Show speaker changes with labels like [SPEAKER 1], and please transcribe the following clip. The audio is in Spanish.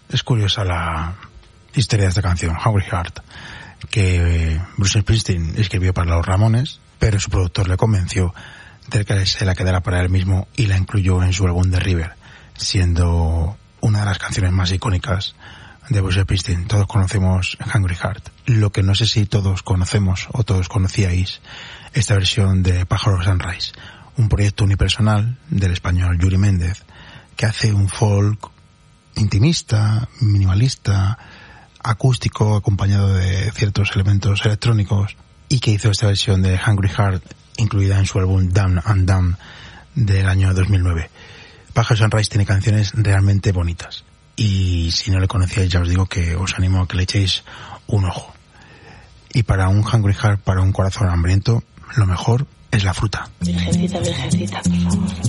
[SPEAKER 1] Es curiosa la historia de esta canción, Hungry Heart, que Bruce Springsteen escribió para los Ramones, pero su productor le convenció de que se la quedara para él mismo y la incluyó en su álbum The River, siendo una de las canciones más icónicas de Bruce Springsteen. Todos conocemos Hungry Heart. Lo que no sé si todos conocemos o todos conocíais esta versión de Pájaro Sunrise, un proyecto unipersonal del español Yuri Méndez, que hace un folk intimista, minimalista, acústico, acompañado de ciertos elementos electrónicos, y que hizo esta versión de Hungry Heart incluida en su álbum Down and Down del año 2009. Pájaro Sunrise tiene canciones realmente bonitas, y si no le conocíais ya os digo que os animo a que le echéis un ojo. Y para un Hungry Heart, para un corazón hambriento, lo mejor es la fruta.
[SPEAKER 2] Virgencita, virgencita, por favor.